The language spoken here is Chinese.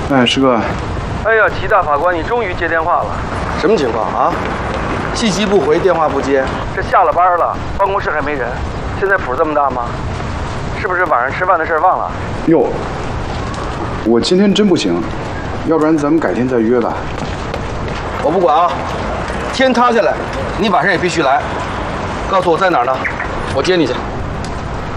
哎，师哥。 哎呀，齐大法官，你终于接电话了。 什么情况啊？信息不回，电话不接。 这下了班了，办公室还没人。现在谱这么大吗？是不是晚上吃饭的事忘了？ 哟，我今天真不行，要不然咱们改天再约吧。 我不管啊，天塌下来，你晚上也必须来。告诉我在哪儿呢，我接你去。